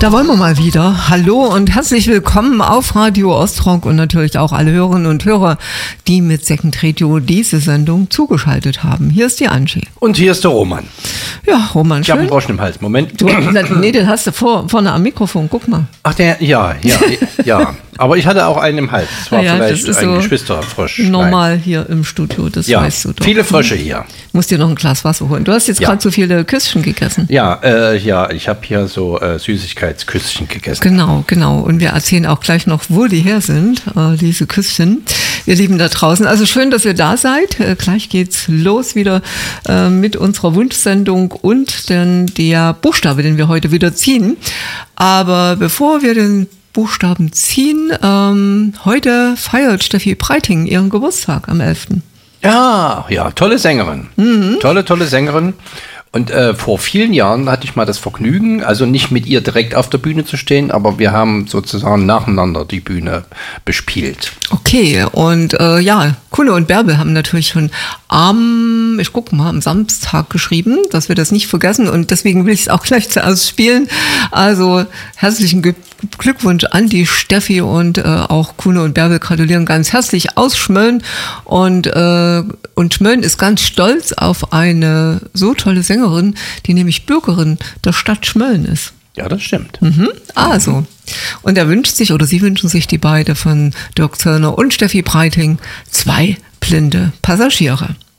Da wollen wir mal wieder. Hallo und herzlich willkommen auf Radio Ostrock und natürlich auch alle Hörerinnen und Hörer, die mit Second Radio diese Sendung zugeschaltet haben. Hier ist die Angie. Und hier ist der Roman. Ja, Roman, ich habe einen Groschen im Hals. Moment. Nee, den hast du vorne am Mikrofon. Guck mal. Ach, ja. Aber ich hatte auch einen im Hals. Das war vielleicht das ist ein so Geschwisterfrosch. normal hier im Studio, das weißt du doch. Viele Frösche hier. Musst dir noch ein Glas Wasser holen. Du hast jetzt gerade so viele Küsschen gegessen. Ja, ich habe hier so Süßigkeitsküsschen gegessen. Genau. Und wir erzählen auch gleich noch, wo die her sind, diese Küsschen. Ihr Lieben da draußen. Also schön, dass ihr da seid. Gleich geht's los wieder mit unserer Wunschsendung und der Buchstabe, den wir heute wieder ziehen. Aber bevor wir den Buchstaben ziehen, heute feiert Steffi Breiting ihren Geburtstag am 11. Ja, tolle Sängerin. Tolle Sängerin. Und vor vielen Jahren hatte ich mal das Vergnügen, also nicht mit ihr direkt auf der Bühne zu stehen, aber wir haben sozusagen nacheinander die Bühne bespielt. Okay, und Kuno und Bärbel haben natürlich schon am Samstag geschrieben, dass wir das nicht vergessen und deswegen will ich es auch gleich zuerst spielen. Also herzlichen Glückwunsch an die Steffi und auch Kuno und Bärbel gratulieren ganz herzlich aus Schmölln und Schmölln ist ganz stolz auf eine so tolle Sängerin, die nämlich Bürgerin der Stadt Schmölln ist. Ja, das stimmt. Also, und sie wünschen sich die beiden von Dirk Zöllner und Steffi Breiting 2 blinde Passagiere.